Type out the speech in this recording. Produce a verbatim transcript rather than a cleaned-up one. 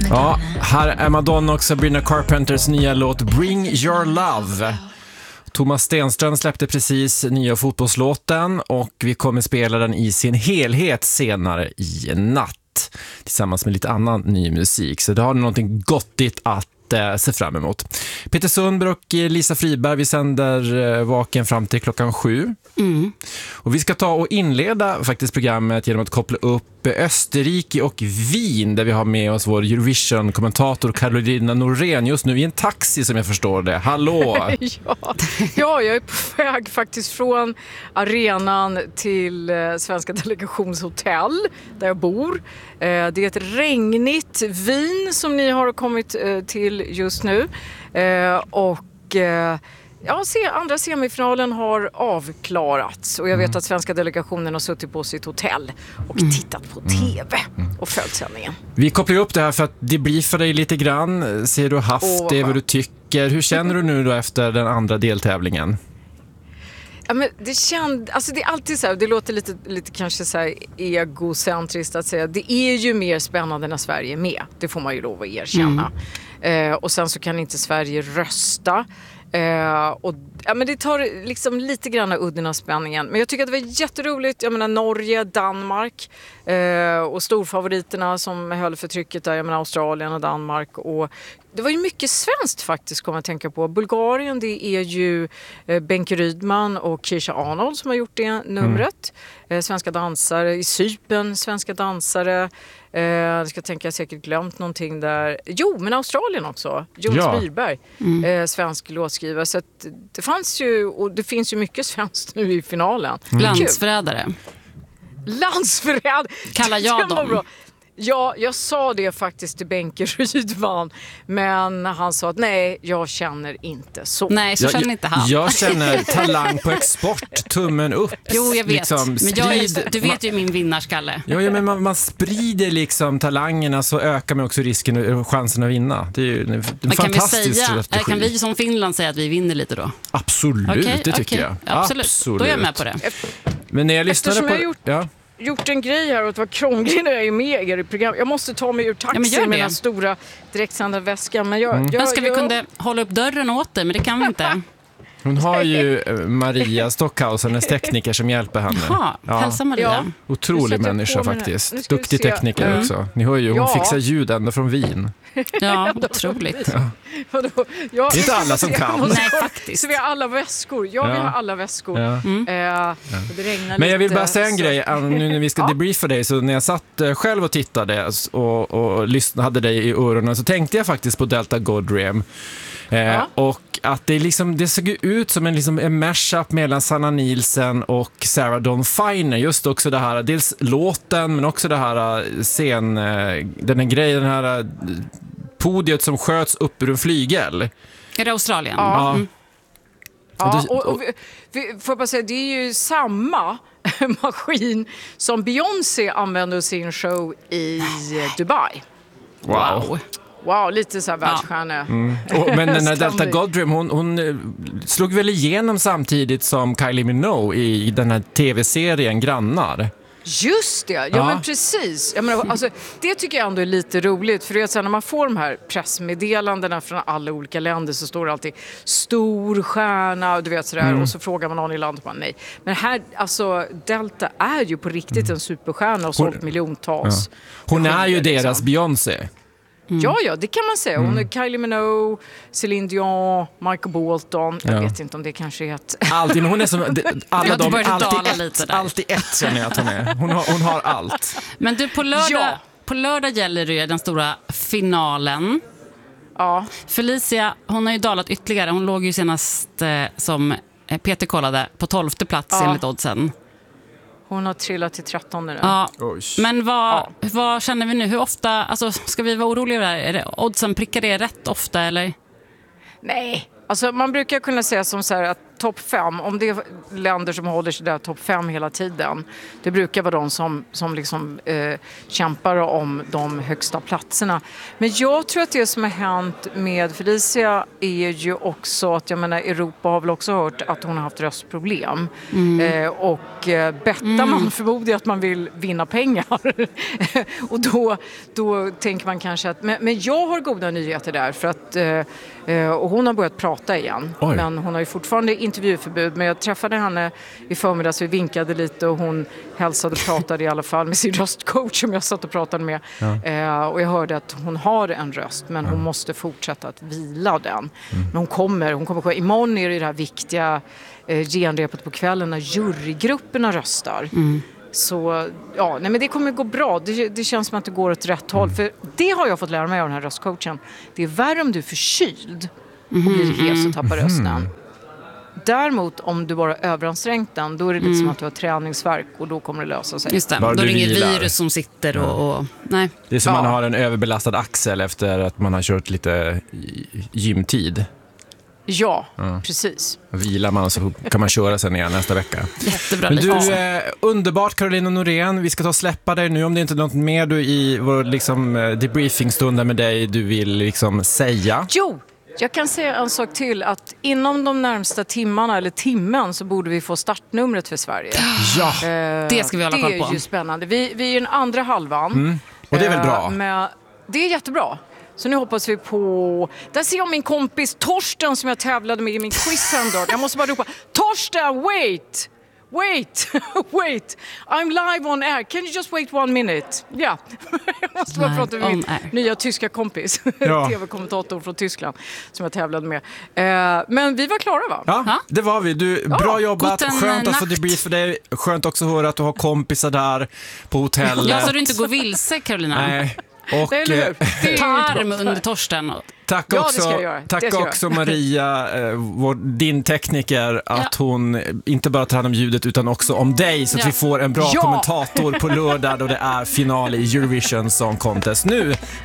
Ja, här är Madonna och Sabrina Carpenters nya låt Bring Your Love. Thomas Stenström släppte precis nya fotbollslåten och vi kommer spela den i sin helhet senare i natt tillsammans med lite annan ny musik. Så det har någonting gottigt att se fram emot. Peter Sundberg och Lisa Friberg, vi sänder vaken fram till klockan sju. Mm. Och vi ska ta och inleda faktiskt programmet genom att koppla upp Österrike och Wien, där vi har med oss vår Eurovision-kommentator Carolina Norén just nu i en taxi, som jag förstår det. Hallå! ja. ja, jag är på väg faktiskt från arenan till eh, Svenska delegationshotell där jag bor. Eh, det är ett regnigt Wien som ni har kommit eh, till just nu. Eh, och... Eh, Ja, se, andra semifinalen har avklarats och jag vet mm. att svenska delegationen har suttit på sitt hotell och mm. tittat på tv mm. och följt sändningen. Vi kopplar upp det här för att det blir för dig lite grann. Ser du haft oh, det, vad du tycker? Hur känner du nu då efter den andra deltävlingen? Ja, men det känd, alltså det är alltid så här, det låter lite, lite kanske så här egocentriskt att säga. Det är ju mer spännande när Sverige är med. Det får man ju lov att erkänna. Mm. Eh, och sen så kan inte Sverige rösta. Uh, och, ja, men det tar liksom lite grann av udden av spänningen. Men jag tycker att det var jätteroligt. Jag menar Norge, Danmark uh, och storfavoriterna som höll för trycket där. Jag menar Australien och Danmark. Och det var ju mycket svenskt faktiskt, kommer jag tänka på. Bulgarien, det är ju uh, Benke Rydman och Keisha Arnold som har gjort det numret. Mm. Uh, svenska dansare. I Cypern, svenska dansare. Uh, jag ska tänka, jag säkert glömt någonting där. Jo, men Australien också. Jonas ja. Byrberg, mm. uh, svensk låtskrivare. Så att det fanns ju, och det finns ju mycket svenskt nu i finalen. Mm. Landsförrädare. Landsförrädare. Kallar jag dem. Ja, jag sa det faktiskt till Benke Rydman, men han sa att nej, jag känner inte så. Nej, så jag, känner inte han. Jag känner talang på export, tummen upp. Jo, jag vet. Liksom, men jag är, du vet man, ju min vinnarskalle. Ja, ja men man, man sprider liksom talangerna, så ökar man också risken och chansen att vinna. Det är ju en, en fantastisk strategi. Kan vi som Finland säga att vi vinner lite då? Absolut, okay, det tycker okay. jag. Absolut. Absolut, då är jag med på det. Men när jag lyssnade på... Jag gjort... Ja. gjort en grej här och att vara krånglig när jag är med er i program. Jag måste ta mig ur taxi ja, med den stora direktsända väskan. Men jag, mm. jag, Önskar jag... vi kunde hålla upp dörren åt dig, men det kan vi inte. Hon har ju Maria Stockhausen, en tekniker som hjälper henne. Jaha, ja. Hälsa Maria. Ja. Otrolig människa faktiskt. Duktig tekniker mm. också. Ni hör ju, hon ja. fixar ljud ända från Wien. Ja, otroligt. Ja. Ja, det är inte alla som kan. Nej, faktiskt. Så vi har alla väskor. Ja, ja. vi har alla väskor. Ja. Mm. Eh, ja. det regnar Men jag vill lite, bara säga en så... grej. Nu när vi ska ja. debriefa dig, så när jag satt själv och tittade och, och lyssnade, hade dig i öronen, så tänkte jag faktiskt på Delta Goddard. Eh, ja. Och att det, liksom, det såg ut som en, liksom, en mashup mellan Sanna Nielsen och Sarah Dawn Finer. Just också det här, dels låten men också det här scen, den här grejen, den här podiet som sköts upp ur en flygel. Är det Australien? Ja. Mm. Ja, och, och, vi, vi, får jag bara säga, det är ju samma maskin som Beyoncé använde sin show i Dubai. Wow. wow. Wow, lite så här världsstjärna. Ja. Mm. Och, men den här Delta Goddard, hon, hon slog väl igenom samtidigt som Kylie Minogue i den här tv-serien Grannar. Just det, ja, ja. men precis. Jag menar, alltså, det tycker jag ändå är lite roligt. För det är så här, när man får de här pressmeddelandena från alla olika länder, så står det alltid stor stjärna, du vet sådär. Mm. Och så frågar man någon i landet, man nej. Men här, alltså Delta är ju på riktigt mm. en superstjärna och sålt miljontals. Ja. Hon är ju deras liksom. Beyoncé. Mm. Ja, ja, det kan man säga. Hon är mm. Kylie Minogue, Celine Dion, Michael Bolton. Jag ja. vet inte om det kanske är ett... Alltid, men hon är som... Alla de, alltid ett, lite alltid ett känner jag att hon är. Hon har, hon har allt. Men du, på lördag, ja. på lördag gäller det den stora finalen. Ja. Felicia, hon har ju dalat ytterligare. Hon låg ju senast, eh, som Peter kollade, på tolfte plats ja. enligt oddsen. Hon har trillat till trettonde nu. Ja. Men vad, ja. vad känner vi nu? Hur ofta, alltså, ska vi vara oroliga där? Är det oddsen prickar det rätt ofta eller? Nej, alltså man brukar kunna säga som så här att topp fem, om det är länder som håller sig där topp fem hela tiden, det brukar vara de som, som liksom, eh, kämpar om de högsta platserna. Men jag tror att det som har hänt med Felicia är ju också att, jag menar, Europa har väl också hört att hon har haft röstproblem. Mm. Eh, och eh, bettar mm. man förmodar att man vill vinna pengar. Och då, då tänker man kanske att, men, men jag har goda nyheter där, för att eh, och hon har börjat prata igen. Oj. Men hon har ju fortfarande intervjuförbud. Men jag träffade henne i förmiddags, vi vinkade lite och hon hälsade och pratade i alla fall med sin röstcoach som jag satt och pratade med. Ja. Eh, och jag hörde att hon har en röst, men hon mm. måste fortsätta att vila den. Mm. Men hon kommer, hon kommer imorgon är det det här viktiga eh, genrepet på kvällen när jurygrupperna röstar. Mm. Så ja, nej, men det kommer gå bra. Det, det känns som att det går åt rätt håll. För det har jag fått lära mig av den här röstcoachen. Det är värre om du är förkyld och blir hes och tappar rösten. Däremot om du bara överansträngt den, då är det lite mm. som att du har träningsvärk och då kommer det lösa sig. Just det, då är det inget virus som sitter och... och nej. Det är som ja. man har en överbelastad axel efter att man har kört lite gymtid. Ja, ja, precis. Vilar man så kan man köra sen igen nästa vecka. Jättebra. Men du, eh, underbart Carolina Norén. Vi ska ta och släppa dig nu om det inte är något mer du i vår liksom, debriefingstund med dig du vill liksom säga. Jo, jag kan säga en sak till, att inom de närmsta timmarna eller timmen så borde vi få startnumret för Sverige. Ja, eh, det ska vi hålla koll på. Det är ju spännande. Vi, vi är i den andra halvan. Mm. Och det är väl bra? Eh, med, det är jättebra. Så nu hoppas vi på... Där ser jag min kompis Torsten som jag tävlade med i min quiz häromdagen. Jag måste bara ropa, Torsten, wait! Wait, wait, I'm live on air. Can you just wait one minute? Ja, yeah. Jag måste bara prata med min nya tyska kompis, ja. tv-kommentator från Tyskland som jag tävlade med. Eh, men vi var klara, va? Ja, det var vi. Du, bra ja, jobbat, skönt att få debrief för dig. Skönt också att höra att du har kompisar där på hotellet. Ja, så du inte går vilse, Carolina. Nej. Och, det är ta arm under Torsten. Tack ja, också, tack också Maria, eh, vår, din tekniker, att ja. hon inte bara tar hand om ljudet utan också om dig, så att ja. vi får en bra ja. kommentator på lördag då det är final i Eurovision Song Contest. Nu